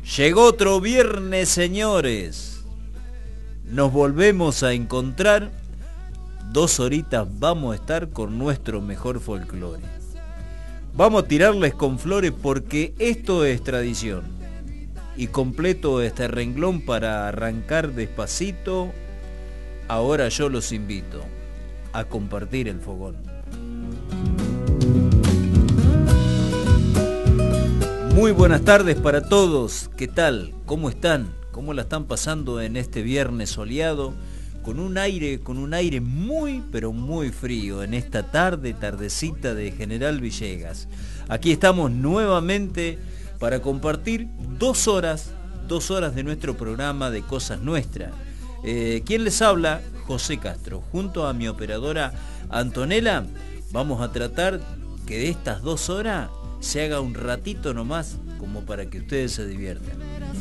Llegó otro viernes, señores. Nos volvemos a encontrar. 2 horitas vamos a estar con nuestro mejor folclore. Vamos a tirarles con flores porque esto es tradición. Y completo este renglón para arrancar despacito. Ahora yo los invito a compartir el fogón. Muy buenas tardes para todos. ¿Qué tal? ¿Cómo están? ¿Cómo la están pasando en este viernes soleado? Con un aire muy, pero muy frío en esta tardecita de General Villegas. Aquí estamos nuevamente para compartir 2 horas de nuestro programa de Cosas Nuestras. ¿Quién les habla? José Castro. Junto a mi operadora Antonella, vamos a tratar que de estas 2 horas se haga un ratito nomás como para que ustedes se diviertan.